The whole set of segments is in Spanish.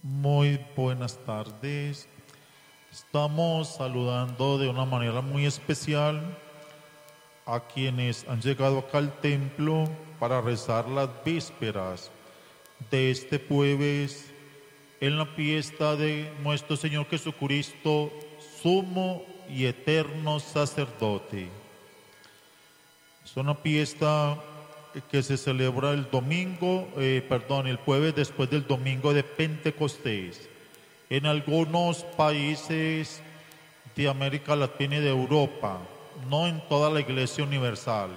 Muy buenas tardes. Estamos saludando de una manera muy especial a quienes han llegado acá al templo para rezar las vísperas de este jueves en la fiesta de nuestro Señor Jesucristo, sumo y eterno sacerdote. Es una fiesta que se celebra el jueves después del domingo de Pentecostés. En algunos países de América Latina y de Europa, no en toda la Iglesia Universal.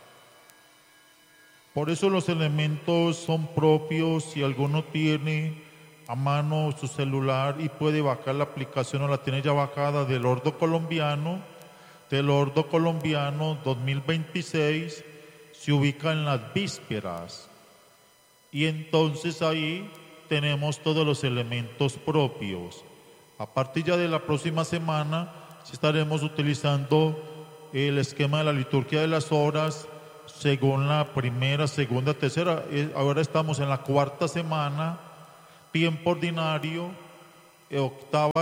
Por eso los elementos son propios. Si alguno tiene a mano su celular y puede bajar la aplicación o la tiene ya bajada del Ordo Colombiano 2026, se ubica en las vísperas. Y entonces ahí tenemos todos los elementos propios. A partir ya de la próxima semana estaremos utilizando el esquema de la liturgia de las horas según la primera, segunda, tercera. Ahora estamos en la cuarta semana, tiempo ordinario, octava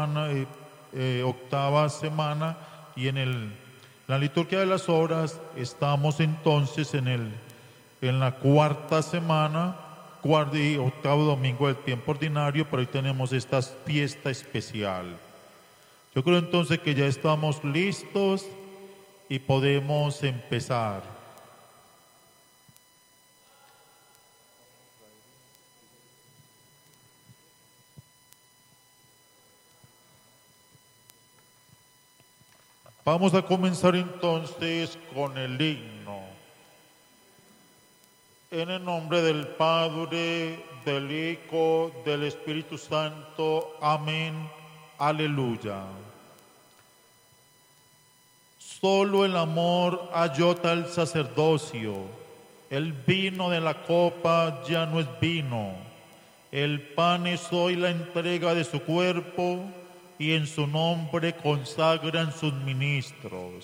semana, y en la liturgia de las horas estamos entonces en la cuarta semana, cuarto y octavo domingo del tiempo ordinario, pero hoy tenemos esta fiesta especial. Yo creo entonces que ya estamos listos y podemos empezar. Vamos a comenzar entonces con el himno. En el nombre del Padre, del Hijo, del Espíritu Santo. Amén. Aleluya. Solo el amor ayota el sacerdocio. El vino de la copa ya no es vino. El pan es hoy la entrega de su cuerpo, y en su nombre consagran sus ministros.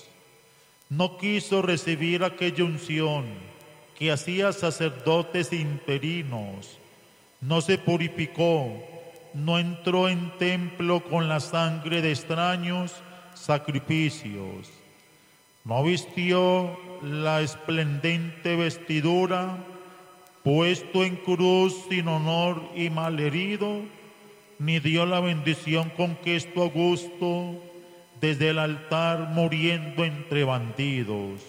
No quiso recibir aquella unción que hacía sacerdotes interinos. No se purificó, no entró en templo con la sangre de extraños sacrificios. No vistió la esplendente vestidura, puesto en cruz sin honor y malherido, ni dio la bendición con gesto augusto desde el altar muriendo entre bandidos.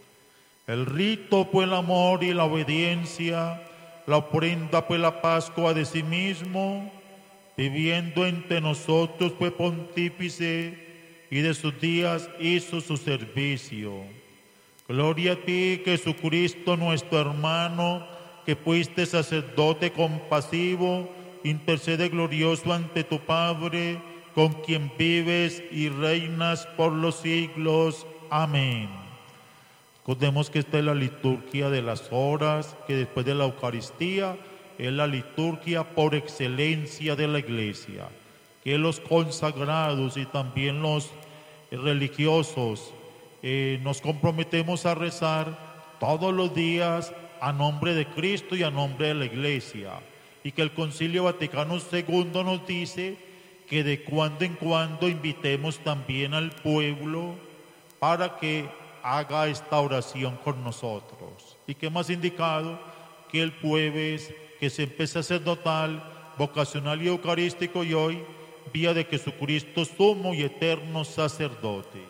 El rito fue el amor y la obediencia, la ofrenda fue la Pascua de sí mismo, viviendo entre nosotros fue pontífice y de sus días hizo su servicio. Gloria a ti, Jesucristo nuestro hermano, que fuiste sacerdote compasivo, intercede glorioso ante tu Padre, con quien vives y reinas por los siglos. Amén. Recordemos que esta es la liturgia de las horas, que después de la Eucaristía es la liturgia por excelencia de la Iglesia, que los consagrados y también los religiosos nos comprometemos a rezar todos los días a nombre de Cristo y a nombre de la Iglesia. Y que el Concilio Vaticano II nos dice que de cuando en cuando invitemos también al pueblo para que haga esta oración con nosotros. Y que más indicado que el jueves, que se empieza sacerdotal, vocacional y eucarístico, y hoy, día de Jesucristo, sumo y eterno sacerdote.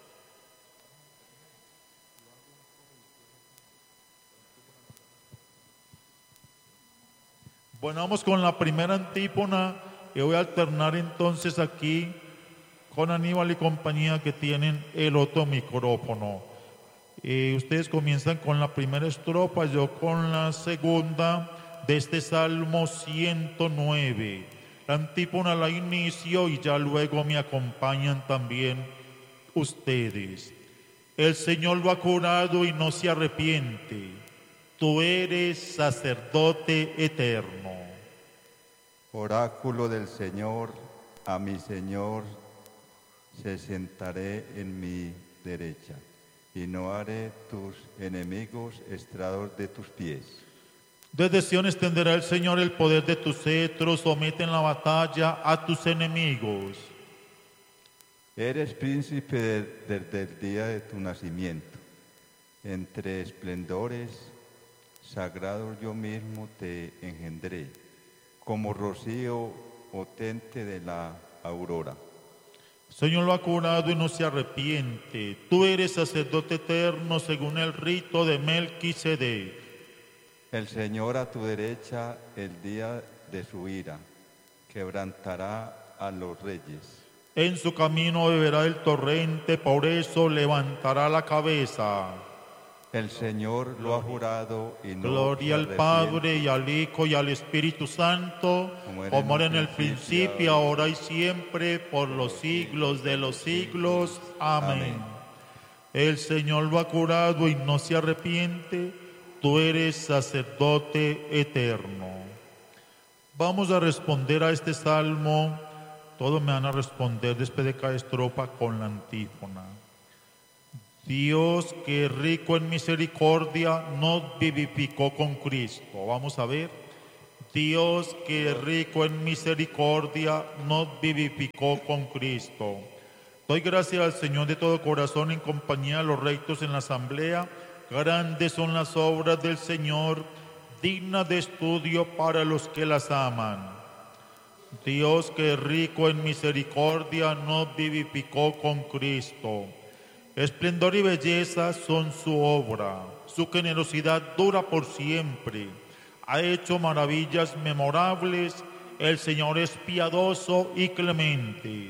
Bueno, vamos con la primera antífona, y voy a alternar entonces aquí con Aníbal y compañía, que tienen el otro micrófono. Ustedes comienzan con la primera estrofa, yo con la segunda de este Salmo 109. La antífona la inicio y ya luego me acompañan también ustedes. El Señor lo ha curado y no se arrepiente. Tú eres sacerdote eterno. Oráculo del Señor, a mi Señor se sentaré en mi derecha, y no haré tus enemigos estrados de tus pies. Desde Sión extenderá el Señor el poder de tu cetro, somete en la batalla a tus enemigos. Eres príncipe desde el día de tu nacimiento. Entre esplendores sagrados yo mismo te engendré, como rocío potente de la aurora. Señor lo ha curado y no se arrepiente. Tú eres sacerdote eterno según el rito de Melquisedec. El Señor a tu derecha el día de su ira, quebrantará a los reyes. En su camino beberá el torrente, por eso levantará la cabeza. El Señor lo ha jurado y no Gloria se al Padre y al Hijo y al Espíritu Santo, como era en el principio, ahora y siempre, por los siglos de los siglos. Amén. El Señor lo ha curado y no se arrepiente. Tú eres sacerdote eterno. Vamos a responder a este salmo. Todos me van a responder después de cada estrofa con la antífona. Dios, que rico en misericordia, nos vivificó con Cristo. Vamos a ver. Dios, que rico en misericordia, nos vivificó con Cristo. Doy gracias al Señor de todo corazón en compañía de los rectos en la asamblea. Grandes son las obras del Señor, dignas de estudio para los que las aman. Dios, que rico en misericordia, nos vivificó con Cristo. Esplendor y belleza son su obra, su generosidad dura por siempre. Ha hecho maravillas memorables, el Señor es piadoso y clemente.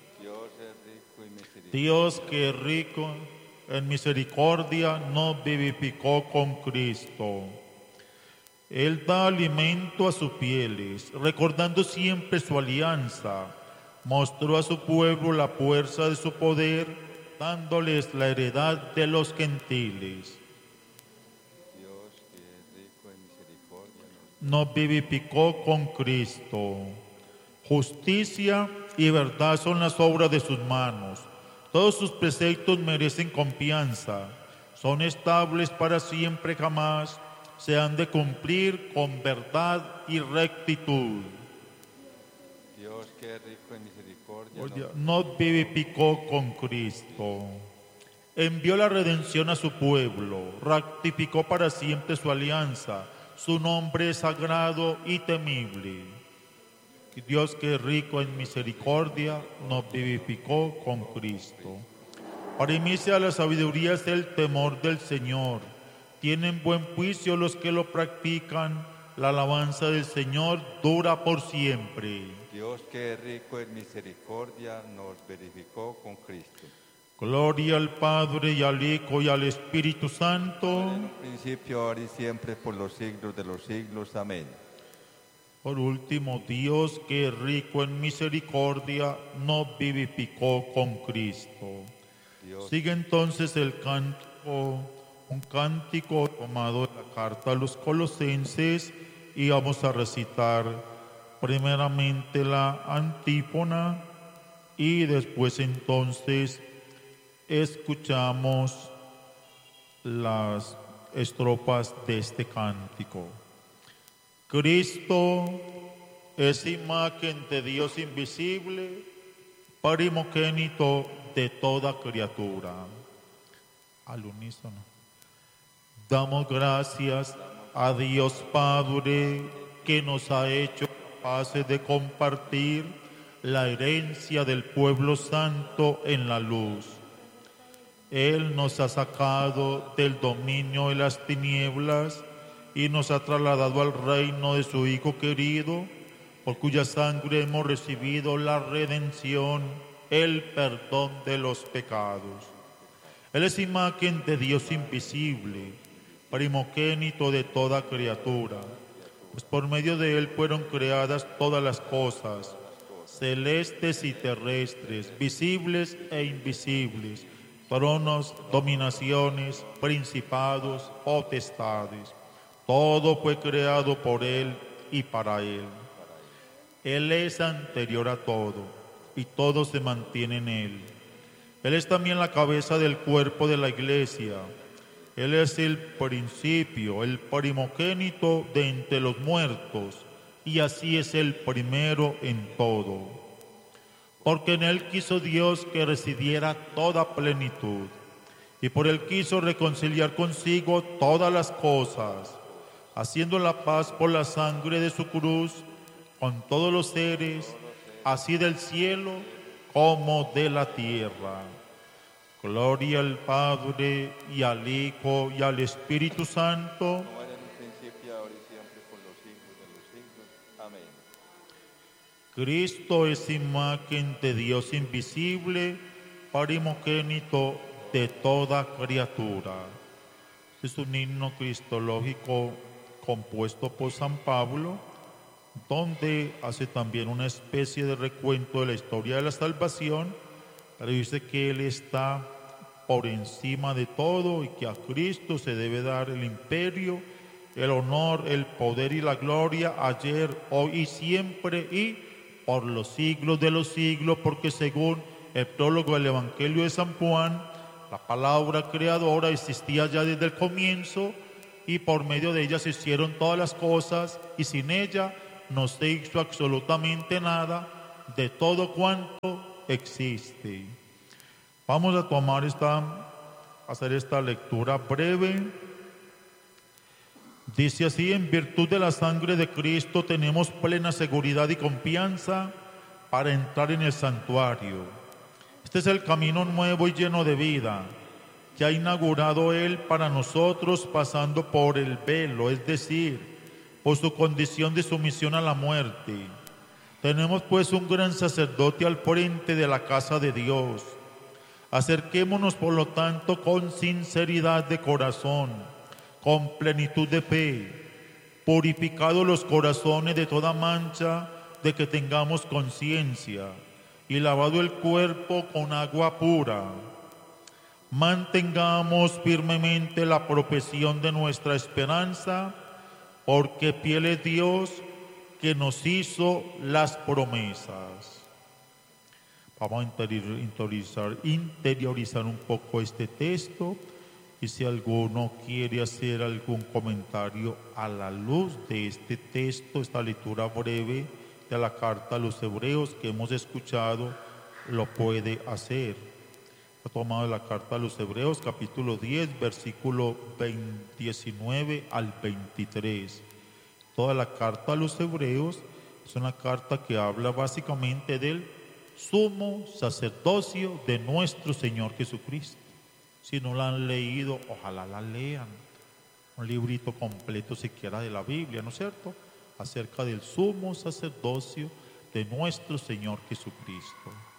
Dios, que rico en misericordia, nos vivificó con Cristo. Él da alimento a sus fieles, recordando siempre su alianza. Mostró a su pueblo la fuerza de su poder, dándoles la heredad de los gentiles. Dios, que es rico en misericordia, nos vivificó con Cristo. Justicia y verdad son las obras de sus manos. Todos sus preceptos merecen confianza. Son estables para siempre jamás. Se han de cumplir con verdad y rectitud. Dios, que es rico en misericordia, nos vivificó con Cristo. Envió la redención a su pueblo, ratificó para siempre su alianza. Su nombre es sagrado y temible. Dios, que es rico en misericordia, nos vivificó con Cristo. Para inicia la sabiduría es el temor del Señor. Tienen buen juicio los que lo practican. La alabanza del Señor dura por siempre. Dios, que es rico en misericordia, nos verificó con Cristo. Gloria al Padre y al Hijo y al Espíritu Santo. En un principio, ahora y siempre, por los siglos de los siglos. Amén. Por último, Dios, que es rico en misericordia, nos vivificó con Cristo. Dios. Sigue entonces el cántico, un cántico tomado de la carta a los Colosenses, y vamos a recitar primeramente la antífona y después entonces escuchamos las estrofas de este cántico. Cristo es imagen de Dios invisible, primogénito de toda criatura. Al unísono. Damos gracias a Dios Padre, que nos ha hecho capaces de compartir la herencia del pueblo santo en la luz. Él nos ha sacado del dominio de las tinieblas y nos ha trasladado al reino de su Hijo querido, por cuya sangre hemos recibido la redención, el perdón de los pecados. Él es imagen de Dios invisible, primogénito de toda criatura, pues por medio de Él fueron creadas todas las cosas, celestes y terrestres, visibles e invisibles, tronos, dominaciones, principados, potestades. Todo fue creado por Él y para Él. Él es anterior a todo, y todo se mantiene en Él. Él es también la cabeza del cuerpo de la Iglesia. Él es el principio, el primogénito de entre los muertos, y así es el primero en todo. Porque en Él quiso Dios que residiera toda plenitud, y por Él quiso reconciliar consigo todas las cosas, haciendo la paz por la sangre de su cruz con todos los seres, así del cielo como de la tierra. Gloria al Padre, y al Hijo, y al Espíritu Santo. Como era en un principio, ahora y siempre, por los siglos de los siglos. Amén. Cristo es imagen de Dios invisible, primogénito de toda criatura. Este es un himno cristológico compuesto por San Pablo, donde hace también una especie de recuento de la historia de la salvación, pero dice que Él está por encima de todo y que a Cristo se debe dar el imperio, el honor, el poder y la gloria ayer, hoy y siempre y por los siglos de los siglos, porque según el prólogo del Evangelio de San Juan, la palabra creadora existía ya desde el comienzo y por medio de ella se hicieron todas las cosas y sin ella no se hizo absolutamente nada de todo cuanto existe. Vamos a tomar hacer esta lectura breve. Dice así: en virtud de la sangre de Cristo tenemos plena seguridad y confianza para entrar en el santuario. Este es el camino nuevo y lleno de vida que ha inaugurado Él para nosotros, pasando por el velo, es decir, por su condición de sumisión a la muerte. Tenemos pues un gran sacerdote al frente de la casa de Dios. Acerquémonos, por lo tanto, con sinceridad de corazón, con plenitud de fe, purificados los corazones de toda mancha, de que tengamos conciencia, y lavado el cuerpo con agua pura. Mantengamos firmemente la profesión de nuestra esperanza, porque fiel es Dios que nos hizo las promesas. Vamos a interiorizar un poco este texto, y si alguno quiere hacer algún comentario a la luz de este texto, esta lectura breve de la carta a los Hebreos que hemos escuchado, lo puede hacer. Ha tomado la carta a los Hebreos, capítulo 10, versículo 19 al 23. Toda la carta a los Hebreos es una carta que habla básicamente del sumo sacerdocio de nuestro Señor Jesucristo. Si no la han leído, ojalá la lean. Un librito completo siquiera de la Biblia, ¿no es cierto?, acerca del sumo sacerdocio de nuestro Señor Jesucristo.